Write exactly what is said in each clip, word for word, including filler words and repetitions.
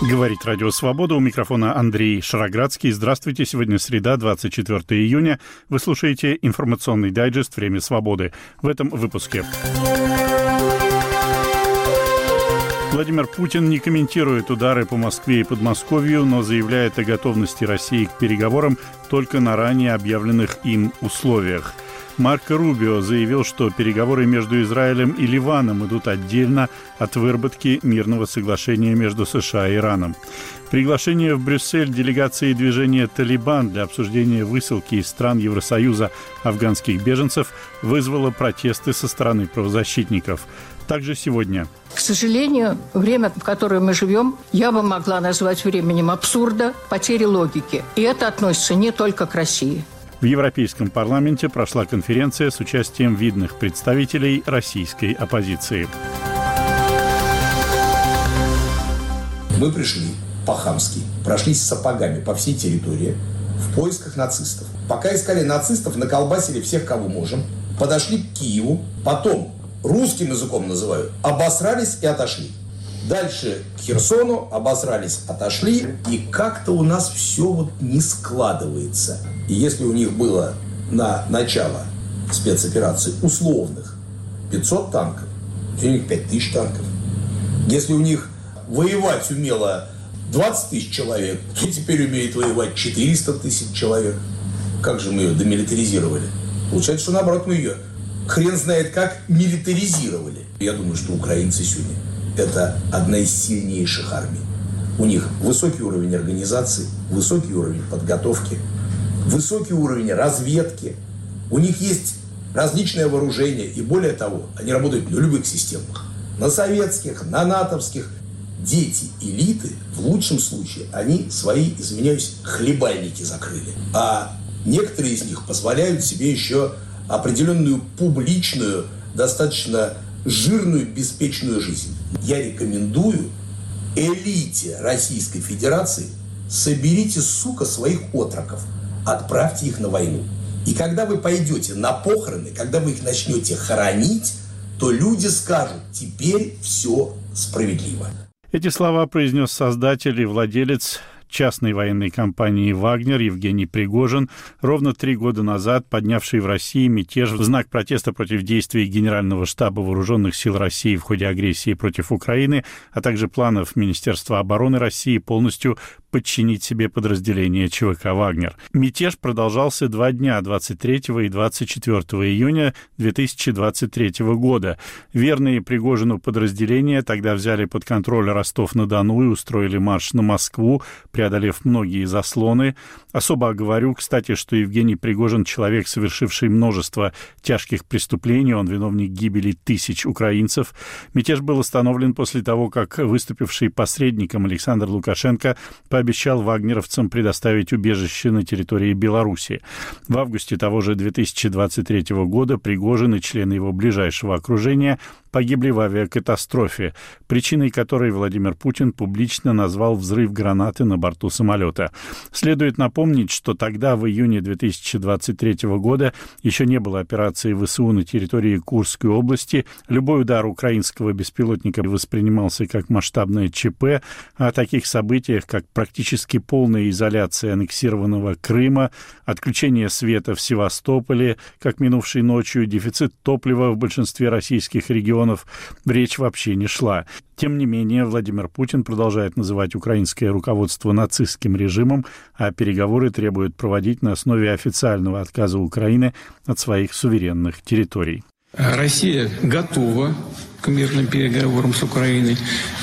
Говорит Радио Свобода. У микрофона Андрей Шароградский. Здравствуйте. Сегодня среда, двадцать четвёртого июня. Вы слушаете информационный дайджест «Время свободы». В этом выпуске. Владимир Путин не комментирует удары по Москве и Подмосковью, но заявляет о готовности России к переговорам только на ранее объявленных им условиях. Марко Рубио заявил, что переговоры между Израилем и Ливаном идут отдельно от выработки мирного соглашения между США и Ираном. Приглашение в Брюссель делегации движения «Талибан» для обсуждения высылки из стран Евросоюза афганских беженцев вызвало протесты со стороны правозащитников. Также сегодня. К сожалению, время, в которое мы живем, я бы могла назвать временем абсурда, потери логики. И это относится не только к России. В Европейском парламенте прошла конференция с участием видных представителей российской оппозиции. Мы пришли по-хамски, прошлись сапогами по всей территории в поисках нацистов. Пока искали нацистов, наколбасили всех, кого можем, подошли к Киеву, потом, русским языком называю, обосрались и отошли. Дальше к Херсону, обосрались, отошли, и как-то у нас все вот не складывается. И если у них было на начало спецоперации условных пятьсот танков, то у них пять тысяч танков. Если у них воевать умело двадцать тысяч человек, то теперь умеет воевать четыреста тысяч человек. Как же мы ее демилитаризировали? Получается, что наоборот мы ее хрен знает как милитаризировали. Я думаю, что украинцы сегодня это одна из сильнейших армий. У них высокий уровень организации, высокий уровень подготовки, высокий уровень разведки. У них есть различное вооружение. И более того, они работают на любых системах. На советских, на натовских. Дети элиты, в лучшем случае, они свои, извиняюсь, хлебальники закрыли. А некоторые из них позволяют себе еще определенную публичную, достаточно жирную, беспечную жизнь. Я рекомендую элите Российской Федерации: соберите, сука, своих отроков, отправьте их на войну. И когда вы пойдете на похороны, когда вы их начнете хоронить, то люди скажут: теперь все справедливо. Эти слова произнес создатель и владелец частной военной компании «Вагнер» Евгений Пригожин, ровно три года назад поднявший в России мятеж в знак протеста против действий Генерального штаба Вооруженных сил России в ходе агрессии против Украины, а также планов Министерства обороны России полностью подчинить себе подразделение ЧВК «Вагнер». Мятеж продолжался два дня, двадцать третьего и двадцать четвёртого июня две тысячи двадцать третьего года. Верные Пригожину подразделения тогда взяли под контроль Ростов-на-Дону и устроили марш на Москву, преодолев многие заслоны. Особо оговорю, кстати, что Евгений Пригожин — человек, совершивший множество тяжких преступлений, он виновник гибели тысяч украинцев. Мятеж был остановлен после того, как выступивший посредником Александр Лукашенко пообещал вагнеровцам предоставить убежище на территории Беларуси. В августе того же две тысячи двадцать третьего года Пригожин и члены его ближайшего окружения погибли в авиакатастрофе, причиной которой Владимир Путин публично назвал взрыв гранаты на борту самолета. Следует напомнить, что тогда, в июне две тысячи двадцать третьего года, еще не было операции ВСУ на территории Курской области. Любой удар украинского беспилотника воспринимался как масштабное ЧП. О таких событиях, как практически полная изоляция аннексированного Крыма, отключение света в Севастополе, как минувшей ночью, дефицит топлива в большинстве российских регионов, речь вообще не шла. Тем не менее, Владимир Путин продолжает называть украинское руководство нацистским режимом, а переговоры требует проводить на основе официального отказа Украины от своих суверенных территорий. Россия готова к мирным переговорам с Украиной,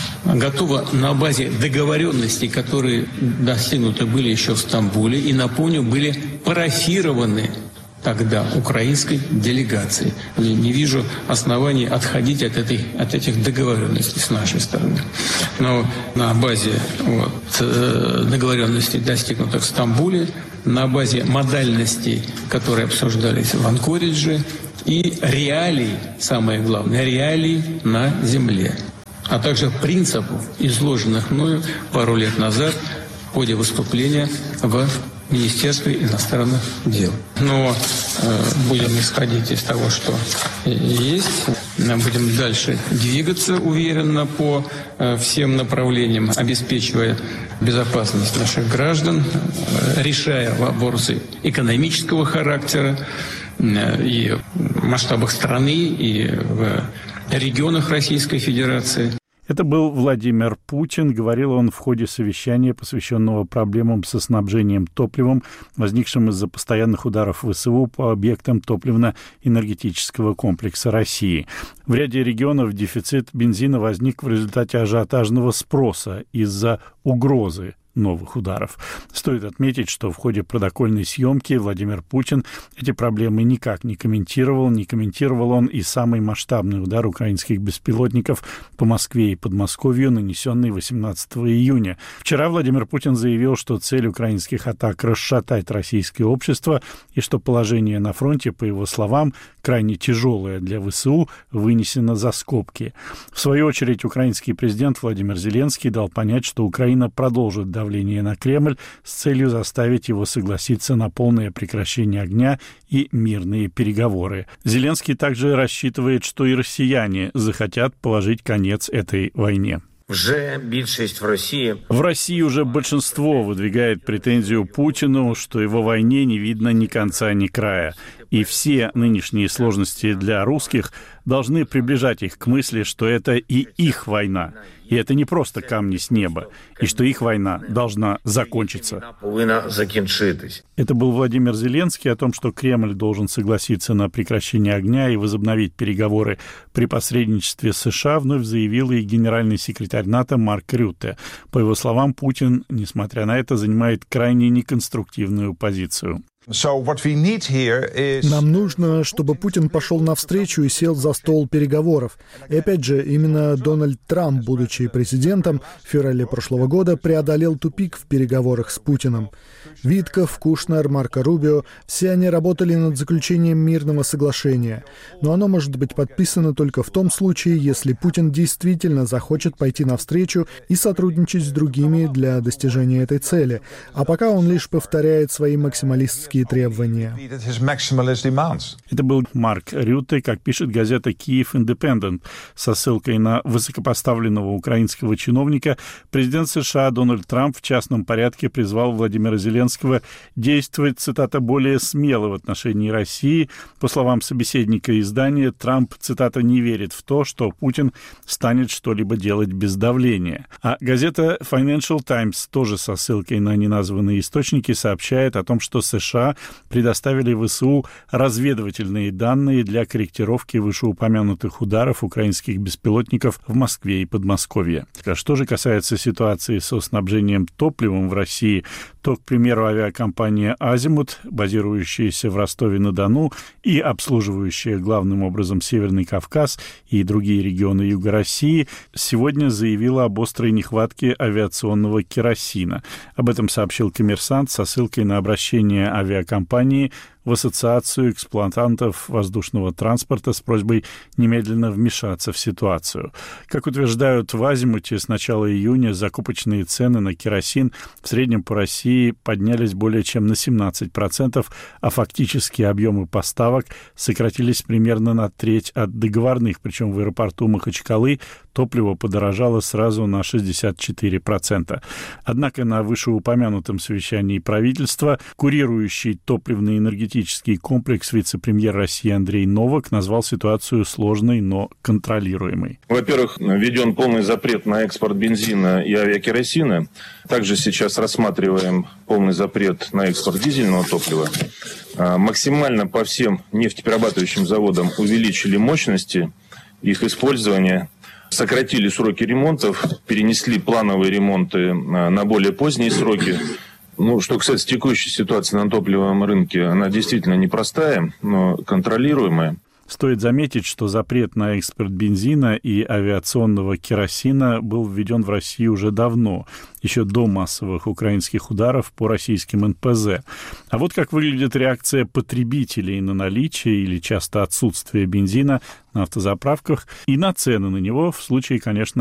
готова на базе договоренностей, которые достигнуты были еще в Стамбуле и, напомню, были парафированы тогда украинской делегации. Я не вижу оснований отходить от, этой, от этих договоренностей с нашей стороны. Но на базе вот, договоренностей, достигнутых в Стамбуле, на базе модальностей, которые обсуждались в Анкоридже, и реалий, самое главное, реалий на земле, а также принципов, изложенных мною пару лет назад в ходе выступления в Министерстве иностранных дел. Но э, будем исходить из того, что есть. Будем дальше двигаться уверенно по э, всем направлениям, обеспечивая безопасность наших граждан, э, решая вопросы экономического характера э, и в масштабах страны, и в регионах Российской Федерации. Это был Владимир Путин. Говорил он в ходе совещания, посвященного проблемам со снабжением топливом, возникшим из-за постоянных ударов ВСУ по объектам топливно-энергетического комплекса России. В ряде регионов дефицит бензина возник в результате ажиотажного спроса из-за угрозы новых ударов. Стоит отметить, что в ходе протокольной съемки Владимир Путин эти проблемы никак не комментировал. Не комментировал он и самый масштабный удар украинских беспилотников по Москве и Подмосковью, нанесенный восемнадцатого июня. Вчера Владимир Путин заявил, что цель украинских атак — расшатать российское общество, и что положение на фронте, по его словам, крайне тяжелое для ВСУ, вынесено за скобки. В свою очередь, украинский президент Владимир Зеленский дал понять, что Украина продолжит давление на Кремль с целью заставить его согласиться на полное прекращение огня и мирные переговоры. Зеленский также рассчитывает, что и россияне захотят положить конец этой войне. Уже большинство в России. В России уже большинство выдвигает претензию Путину, что его войне не видно ни конца, ни края. И все нынешние сложности для русских должны приближать их к мысли, что это и их война. И это не просто камни с неба. И что их война должна закончиться. Это был Владимир Зеленский о том, что Кремль должен согласиться на прекращение огня и возобновить переговоры при посредничестве США, вновь заявил и генеральный секретарь НАТО Марк Рютте. По его словам, Путин, несмотря на это, занимает крайне неконструктивную позицию. Нам нужно, чтобы Путин пошел навстречу и сел за стол переговоров. И опять же, именно Дональд Трамп, будучи президентом, в феврале прошлого года преодолел тупик в переговорах с Путиным. Витков, Кушнер, Марко Рубио — все они работали над заключением мирного соглашения. Но оно может быть подписано только в том случае, если Путин действительно захочет пойти навстречу и сотрудничать с другими для достижения этой цели. А пока он лишь повторяет свои максималистские требования. Это был Марк Рютте, как пишет газета «Киев Индепендент», со ссылкой на высокопоставленного украинского чиновника. Президент США Дональд Трамп в частном порядке призвал Владимира Зеленского действовать, цитата, более смело в отношении России. По словам собеседника издания, Трамп, цитата, не верит в то, что Путин станет что-либо делать без давления. А газета Financial Times, тоже со ссылкой на неназванные источники, сообщает о том, что США предоставили ВСУ разведывательные данные для корректировки вышеупомянутых ударов украинских беспилотников в Москве и Подмосковье. А что же касается ситуации со снабжением топливом в России, то, к примеру, авиакомпания «Азимут», базирующаяся в Ростове-на-Дону и обслуживающая главным образом Северный Кавказ и другие регионы Юга России, сегодня заявила об острой нехватке авиационного керосина. Об этом сообщил «Коммерсант» со ссылкой на обращение авиакомпании в Ассоциацию эксплуатантов воздушного транспорта с просьбой немедленно вмешаться в ситуацию. Как утверждают в «Азимуте», с начала июня закупочные цены на керосин в среднем по России поднялись более чем на семнадцать процентов, а фактические объемы поставок сократились примерно на треть от договорных, причем в аэропорту Махачкалы топливо подорожало сразу на шестьдесят четыре процента. Однако на вышеупомянутом совещании правительства курирующий топливный энергетический комплекс вице-премьер России Андрей Новак назвал ситуацию сложной, но контролируемой. Во-первых, введен полный запрет на экспорт бензина и авиакеросина. Также сейчас рассматриваем полный запрет на экспорт дизельного топлива. Максимально по всем нефтеперерабатывающим заводам увеличили мощности их использования, сократили сроки ремонтов, перенесли плановые ремонты на более поздние сроки. Ну, что касается текущей ситуации на топливном рынке, она действительно непростая, но контролируемая. Стоит заметить, что запрет на экспорт бензина и авиационного керосина был введен в России уже давно, еще до массовых украинских ударов по российским эн пэ зэ. А вот как выглядит реакция потребителей на наличие или часто отсутствие бензина на автозаправках и на цены на него в случае, конечно,